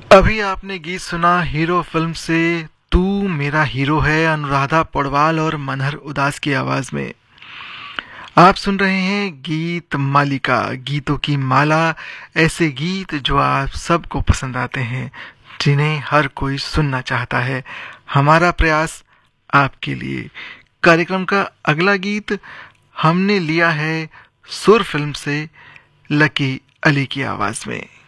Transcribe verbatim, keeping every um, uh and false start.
अभी आपने गीत सुना हीरो फिल्म से तू मेरा हीरो है, अनुराधा पौडवाल और मनहर उदास की आवाज में। आप सुन रहे हैं गीत मालिका, गीतों की माला। ऐसे गीत जो आप सबको पसंद आते हैं, जिन्हें हर कोई सुनना चाहता है। हमारा प्रयास आपके लिए। कार्यक्रम का अगला गीत हमने लिया है सुर फिल्म से, लकी अली की आवाज में।